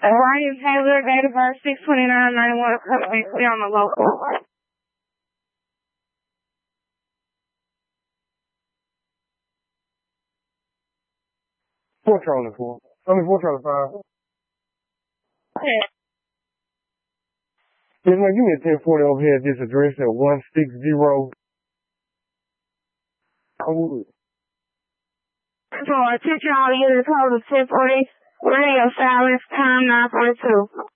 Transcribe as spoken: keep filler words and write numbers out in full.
Ryan Taylor, date of birth six twenty-nine ninety-one. We on the local. Four trolling four. I mean, four trolling five. Okay. Yes, man, give me a ten forty over here at this address at one six zero. Oh. So, attention all units, hold of ten forty. Radio silence, time nine forty-two.